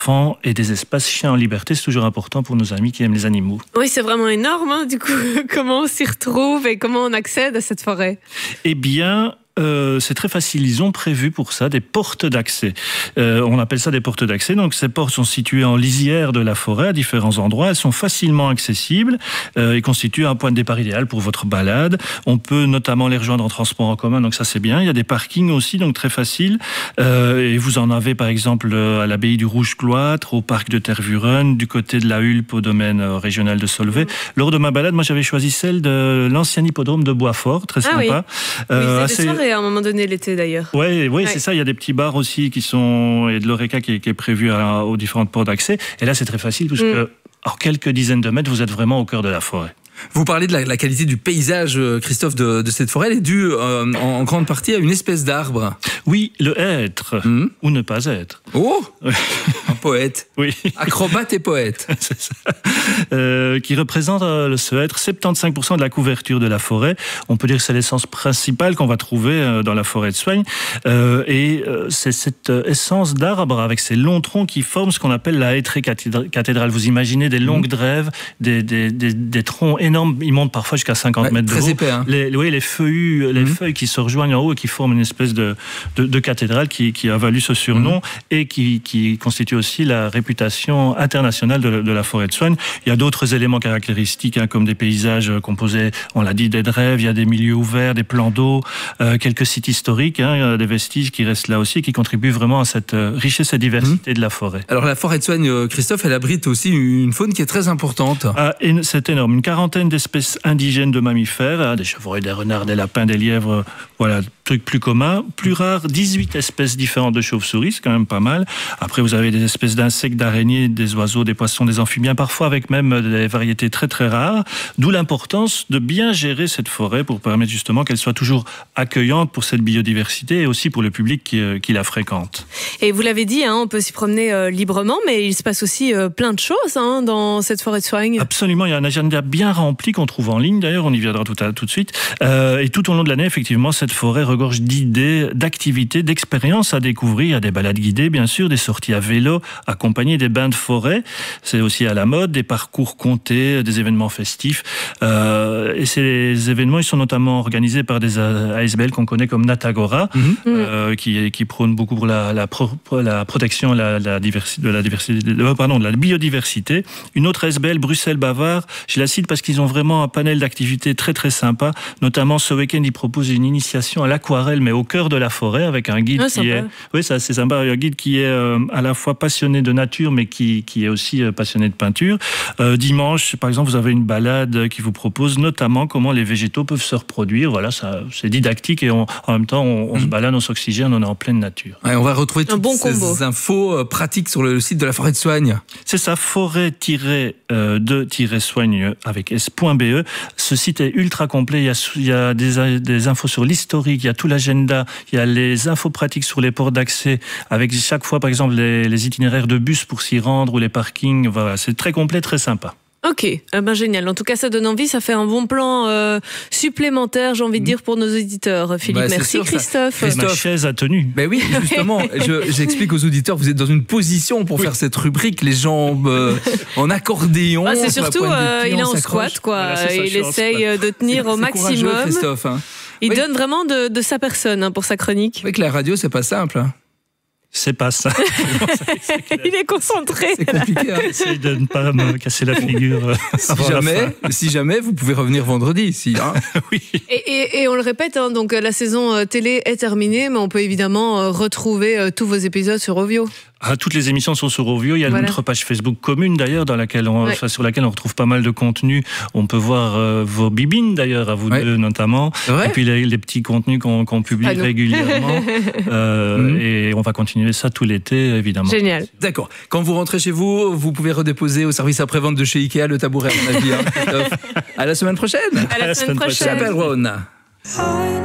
enfants et des espaces chiens en liberté. C'est toujours important pour nos amis qui aiment les animaux. Oui, c'est vraiment énorme. Du coup, comment on s'y retrouve et comment on accède à cette forêt? Eh bien, c'est très facile. Ils ont prévu pour ça des portes d'accès. On appelle ça des portes d'accès. Donc, ces portes sont situées en lisière de la forêt à différents endroits. Elles sont facilement accessibles et constituent un point de départ idéal pour votre balade. On peut notamment les rejoindre en transport en commun. Donc, ça, c'est bien. Il y a des parkings aussi, donc très facile. Et vous en avez, par exemple, à l'abbaye du Rouge-Cloître, au parc de Tervuren, du côté de la Hulpe, au domaine régional de Solvay. Lors de ma balade, moi, j'avais choisi celle de l'ancien hippodrome de Boisfort. Très sympa. À un moment donné l'été d'ailleurs. Oui, c'est ça. Il y a des petits bars aussi qui sont et de l'Oreca qui est prévu aux différentes portes d'accès. Et là, c'est très facile parce que en quelques dizaines de mètres, vous être vraiment au cœur de la forêt. Vous parlez de la qualité du paysage, Christophe, de cette forêt. Elle est due en grande partie à une espèce d'arbre. Oui, le être ou ne pas être. Oh, un poète. Oui. Acrobate et poète. C'est ça. Qui représente ce être 75% de la couverture de la forêt. On peut dire que c'est l'essence principale qu'on va trouver dans la forêt de Soignes. Et c'est cette essence d'arbre avec ces longs troncs qui forment ce qu'on appelle la hêtraie cathédrale. Vous imaginez des longues drèves, des troncs énormes. Ils montent parfois jusqu'à 50 mètres de haut. Très épais. Hein. Les feuilles qui se rejoignent en haut et qui forment une espèce de cathédrale qui a valu ce surnom et qui constitue aussi la réputation internationale de la forêt de Soignes. Il y a d'autres éléments caractéristiques comme des paysages composés, on l'a dit, des drèves, il y a des milieux ouverts, des plans d'eau, quelques sites historiques, des vestiges qui restent là aussi et qui contribuent vraiment à cette richesse et diversité de la forêt. Alors la forêt de Soignes, Christophe, elle abrite aussi une faune qui est très importante. C'est énorme. Une quarantaine d'espèces indigènes de mammifères, des chevreuils, des renards, des lapins, des lièvres, voilà, trucs plus communs. Plus rares, 18 espèces différentes de chauves-souris, c'est quand même pas mal. Après, vous avez des espèces d'insectes, d'araignées, des oiseaux, des poissons, des amphibiens, parfois avec même des variétés très très rares. D'où l'importance de bien gérer cette forêt pour permettre justement qu'elle soit toujours accueillante pour cette biodiversité et aussi pour le public qui la fréquente. Et vous l'avez dit, on peut s'y promener librement, mais il se passe aussi plein de choses dans cette forêt de Soignes. Absolument, il y a un agenda bien rempli qu'on trouve en ligne, d'ailleurs, on y viendra tout de suite. Et tout au long de l'année, effectivement, cette forêt regorge d'idées, d'activités, d'expériences à découvrir. Il y a des balades guidées, bien sûr, des sorties à vélo, accompagnées des bains de forêt. C'est aussi à la mode, des parcours comptés, des événements festifs. Et ces événements, ils sont notamment organisés par des ASBL qu'on connaît comme Natagora, qui prônent beaucoup pour la protection de la biodiversité. Une autre ASBL, Bruxelles-Bavard, je la cite parce qu'ils ont vraiment un panel d'activités très très sympa. Notamment ce week-end, ils proposent une initiation à l'aquarelle, mais au cœur de la forêt, avec un guide c'est assez sympa, un guide qui est à la fois passionné de nature, mais qui est aussi passionné de peinture. Dimanche, par exemple, vous avez une balade qui vous propose notamment comment les végétaux peuvent se reproduire. Voilà, ça, c'est didactique et en même temps, on se balade, on s'oxygène, on est en pleine nature. Ouais, on va retrouver toutes ces infos pratiques sur le site de la forêt de Soignes. C'est ça, forêt-de-soigne avec s.be. Ce site est ultra complet. Il y a des infos sur l'historique, il y a tout l'agenda, il y a les infos pratiques sur les ports d'accès, avec chaque fois, par exemple, les itinéraires de bus pour s'y rendre ou les parkings. Voilà, c'est très complet, très sympa. Ok, génial. En tout cas, ça donne envie, ça fait un bon plan supplémentaire, j'ai envie de dire, pour nos auditeurs. Philippe, merci sûr, Christophe. Ma chaise a tenu. Ben oui, justement, j'explique aux auditeurs, vous êtes dans une position pour faire cette rubrique, les jambes en accordéon. C'est surtout, il est en squat, quoi. Voilà, il essaye de tenir au maximum. Christophe, il donne vraiment de sa personne pour sa chronique. Oui, que la radio, c'est pas simple. C'est pas ça. Il est concentré. C'est compliqué. J'essaie de ne pas me casser la figure. Si jamais, vous pouvez revenir vendredi. Oui. Et on le répète, donc la saison télé est terminée, mais on peut évidemment retrouver tous vos épisodes sur Ovio. Toutes les émissions sont sur Ovio. Il y a notre page Facebook commune d'ailleurs, sur laquelle on retrouve pas mal de contenu. On peut voir vos bibines d'ailleurs, à vous deux notamment. Et puis les petits contenus qu'on publie régulièrement. Et on va continuer ça tout l'été, évidemment. Génial. D'accord. Quand vous rentrez chez vous, vous pouvez redéposer au service après-vente de chez Ikea le tabouret, à mon avis. À la semaine prochaine. À la semaine prochaine. J'appelle Ron.